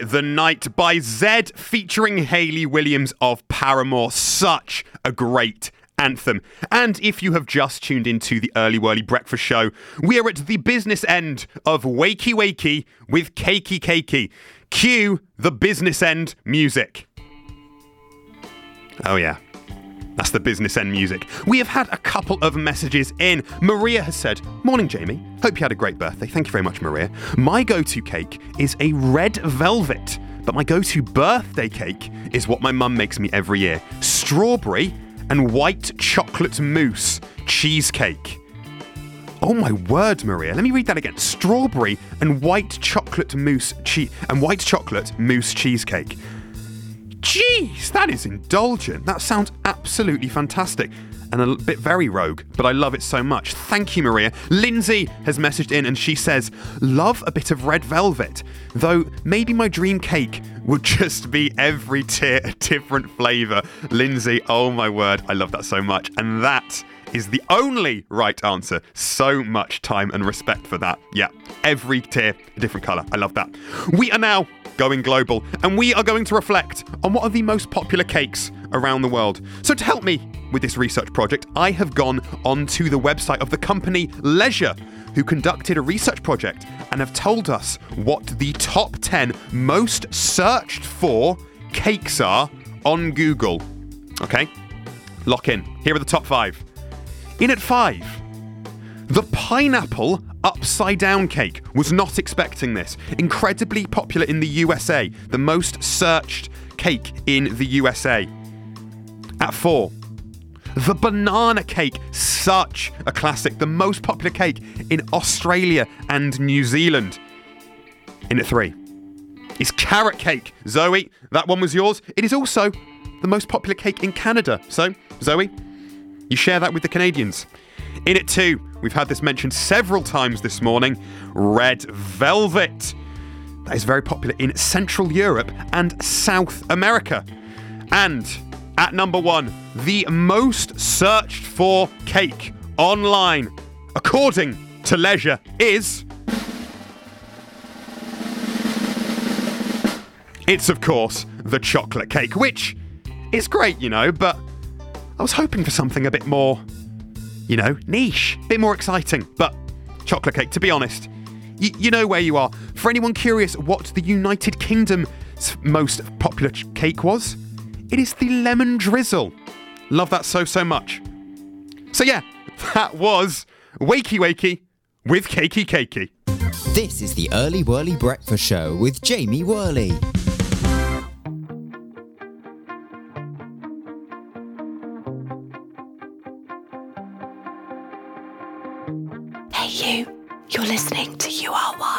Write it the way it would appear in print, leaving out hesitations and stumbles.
the Night by Zed featuring Hayley Williams of Paramore. Such a great anthem. And if you have just tuned into the Early Whirly Breakfast Show, we are at the business end of Wakey Wakey with Cakey Cakey. Cue the business end music. Oh yeah. That's the business end music. We have had a couple of messages in. Maria has said, "Morning, Jamie. Hope you had a great birthday." Thank you very much, Maria. "My go-to cake is a red velvet, but my go-to birthday cake is what my mum makes me every year. Strawberry and white chocolate mousse cheesecake." Oh my word, Maria. Let me read that again. Strawberry and white chocolate mousse cheesecake. Jeez, that is indulgent. That sounds absolutely fantastic. And a bit very rogue, but I love it so much. Thank you, Maria. Lindsay has messaged in and she says, "Love a bit of red velvet, though maybe my dream cake would just be every tier a different flavour." Lindsay, oh my word, I love that so much. And that is the only right answer. So much time and respect for that. Yeah, every tier a different colour. I love that. We are now going global, and we are going to reflect on what are the most popular cakes around the world. So to help me with this research project, I have gone onto the website of the company Leisure, who conducted a research project and have told us what the top 10 most searched for cakes are on Google. Okay, lock in. Here are the top 5. In at 5, the pineapple upside down cake. Was not expecting this. Incredibly popular in the USA. The most searched cake in the USA. At 4, the banana cake. Such a classic. The most popular cake in Australia and New Zealand. In at 3 is carrot cake. Zoe, that one was yours. It is also the most popular cake in Canada. So, Zoe, you share that with the Canadians. In at 2, we've had this mentioned several times this morning, red velvet. That is very popular in Central Europe and South America. And at number 1, the most searched for cake online, according to Leisure, is... It's, of course, the chocolate cake, which is great, you know, but I was hoping for something a bit more, you know, niche, a bit more exciting. But chocolate cake, to be honest, you know where you are. For anyone curious what the United Kingdom's most popular cake was, it is the lemon drizzle. Love that so much. So yeah, that was Wakey Wakey with Cakey Cakey. This is the Early Whirly Breakfast Show with Jamie Whirly. Hey you, you're listening to UR1.